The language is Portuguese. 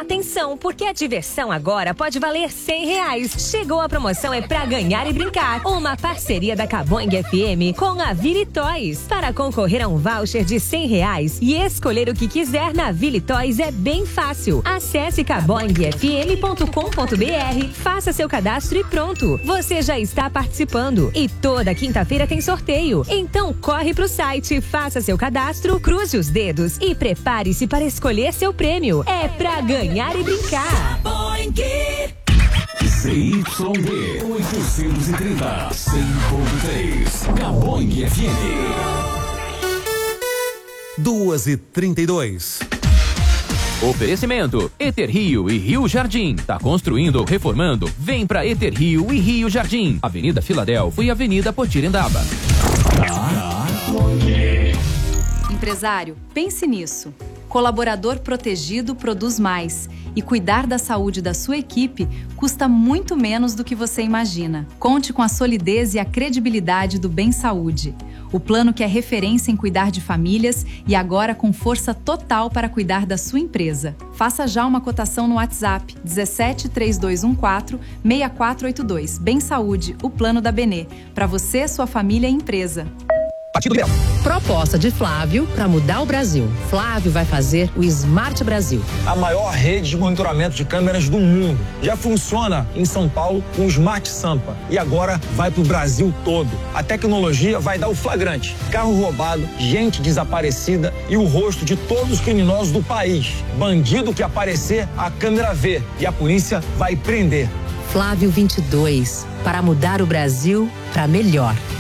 atenção, porque a diversão agora pode valer R$100. Chegou a promoção É Pra Ganhar e Brincar. Uma parceria da Caboing FM com a Vili Toys. Para concorrer a um voucher de R$100 e escolher o que quiser na Vili Toys é bem fácil. Acesse caboingfm.com.br, faça seu cadastro e pronto. Você já está participando. E toda quinta-feira tem sorteio. Então corre pro site, faça seu cadastro, cruze os dedos e prepare-se para escolher seu prêmio. É pra ganhar e brincar. ZYD 830, 100.3, Caboing FM. 2h32. Oferecimento Eterrio e Rio Jardim. Tá construindo ou reformando? Vem pra Eterrio e Rio Jardim. Avenida Filadélfia e Avenida Potirendaba. Empresário, pense nisso. Colaborador protegido produz mais. E cuidar da saúde da sua equipe custa muito menos do que você imagina. Conte com a solidez e a credibilidade do Bem Saúde. O plano que é referência em cuidar de famílias e agora com força total para cuidar da sua empresa. Faça já uma cotação no WhatsApp 17 3214 6482. Bem Saúde, o plano da Benê. Para você, sua família e empresa. Partido Liberal. Proposta de Flávio para mudar o Brasil. Flávio vai fazer o Smart Brasil. A maior rede de monitoramento de câmeras do mundo. Já funciona em São Paulo com o Smart Sampa. E agora vai para o Brasil todo. A tecnologia vai dar o flagrante. Carro roubado, gente desaparecida e o rosto de todos os criminosos do país. Bandido que aparecer, a câmera vê. E a polícia vai prender. Flávio 22. Para mudar o Brasil para melhor.